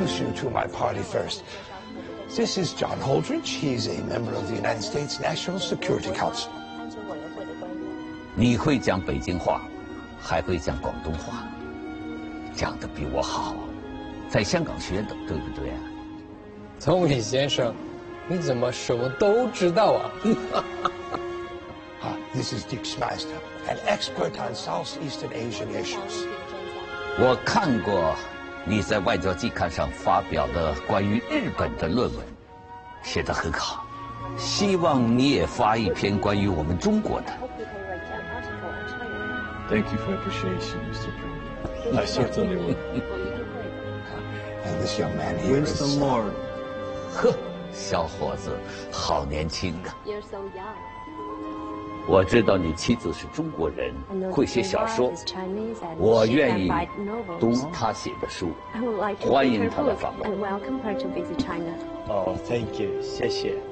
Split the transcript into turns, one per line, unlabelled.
listen to my party first. This is John Holdridge. He's a member of the United States National Security Council.
你会讲北京话，还会讲广东话，讲得比我好，在香港学的，对不对啊？
总理先生，你怎么什么都知道啊？
This is Dick Schmeister, an expert on Southeastern Asian issues.
我看过你在外交季刊上发表的关于日本的论文，写得很好。希望你也发一篇关于我们中国的。
Thank you for appreciation, Mr. Premier. I certainly will.
And this young man here is...
Winston Moore.
呵，小伙子，好年轻啊！
You're so young.
我知道你妻子是中国人，会写小说，我愿意读她写的书，欢迎她来访问。
And welcome her to visit China.
Oh, thank you. 谢谢。